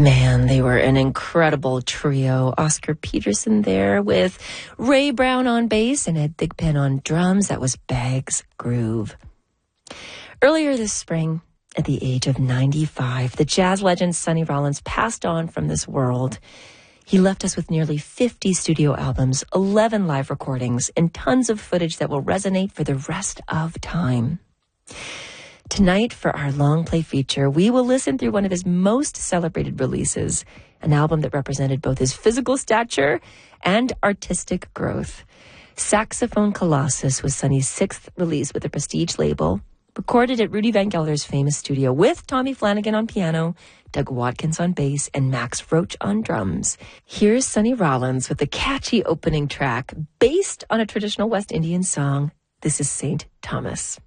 Man, they were an incredible trio. Oscar Peterson there with Ray Brown on bass and Ed Thigpen on drums. That was Bag's Groove. Earlier this spring, at the age of 95, the jazz legend Sonny Rollins passed on from this world. He left us with nearly 50 studio albums, 11 live recordings, and tons of footage that will resonate for the rest of time. Tonight, for our long play feature, we will listen through one of his most celebrated releases, an album that represented both his physical stature and artistic growth. Saxophone Colossus was Sonny's sixth release with a prestige label, recorded at Rudy Van Gelder's famous studio with Tommy Flanagan on piano, Doug Watkins on bass, and Max Roach on drums. Here's Sonny Rollins with the catchy opening track based on a traditional West Indian song. This is St. Thomas.